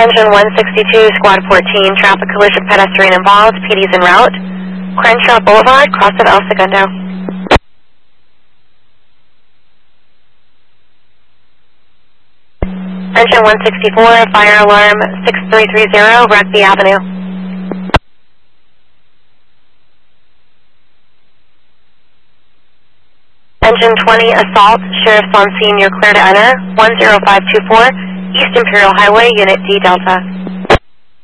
Engine 162, Squad 14, traffic collision, pedestrian involved, PD's en route. Crenshaw Boulevard, cross at El Segundo. Engine 164, fire alarm 6330, Rugby Avenue. Engine 20, assault, sheriff's on scene, you're clear to enter. 10524, East Imperial Highway, Unit D Delta.